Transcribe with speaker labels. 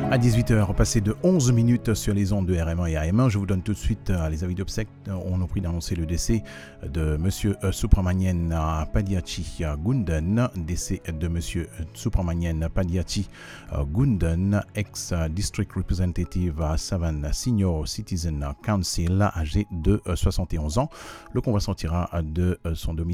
Speaker 1: À 18h, passé de 11 minutes sur les ondes de RM1 et AM1, je vous donne tout de suite les avis d'obsèques. On a pris d'annoncer le décès de Monsieur Subramanian Padiachi Gundan, décès de Monsieur Subramanian Padiachi Gundan, ex-district representative à Savannah Senior Citizen Council, âgé de 71 ans. Le convoi sortira de son domicile